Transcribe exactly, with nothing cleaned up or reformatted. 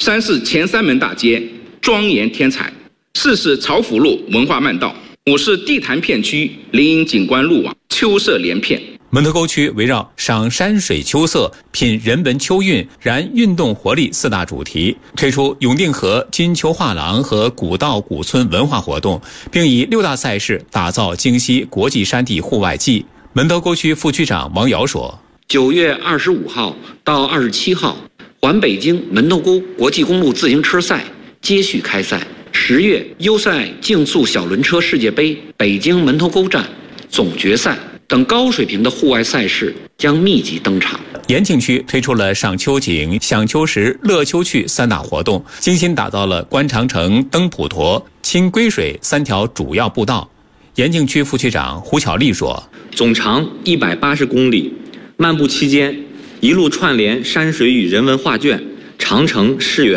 山市前三门大街庄严添彩，四是朝府路文化漫道，五是地坛片区林荫景观路网秋色连片。 门头沟区围绕赏山水秋色、品人文秋韵、燃运动活力四大主题，推出永定河金秋画廊和古道古村文化活动，并以六大赛事打造京西国际山地户外季。门头沟区副区长王瑶说： 九月二十五号到二十七号，环北京门头沟国际公路自行车赛接续开赛。十月，优赛竞速小轮车世界杯北京门头沟站总决赛等高水平的户外赛事将密集登场。 延庆区推出了赏秋景、享秋实、乐秋趣三大活动，精心打造了观长城、登普陀、亲归水三条主要步道。延庆区副区长胡巧丽说： 总长一百八十公里，漫步期间一路串联山水与人文画卷、长城世园